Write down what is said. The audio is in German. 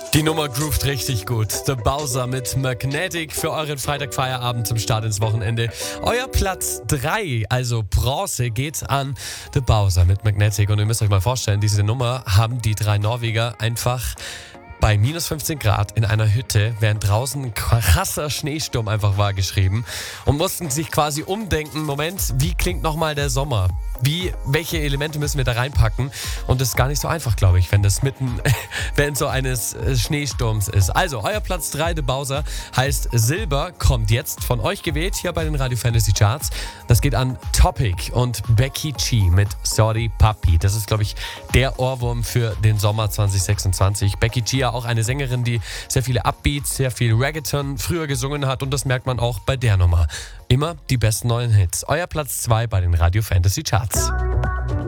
Die Nummer groovt richtig gut. The Bowser mit Magnetic für euren Freitagfeierabend zum Start ins Wochenende. Euer Platz 3, also Bronze, geht an The Bowser mit Magnetic. Und ihr müsst euch mal vorstellen, diese Nummer haben die 3 Norweger einfach bei minus 15 Grad in einer Hütte, während draußen ein krasser Schneesturm einfach war, geschrieben und mussten sich quasi umdenken, Moment, wie klingt nochmal der Sommer? Welche Elemente müssen wir da reinpacken? Und das ist gar nicht so einfach, glaube ich, wenn das mitten während so eines Schneesturms ist. Also, euer Platz 3, The Bowser, heißt Silber, kommt jetzt von euch gewählt, hier bei den Radio Fantasy Charts. Das geht an Topic und Becky G mit Sorry Papi. Das ist, glaube ich, der Ohrwurm für den Sommer 2026. Becky G, ja auch eine Sängerin, die sehr viele Upbeats, sehr viel Reggaeton früher gesungen hat. Und das merkt man auch bei der Nummer. Immer die besten neuen Hits. Euer Platz 2 bei den Radio Fantasy Charts.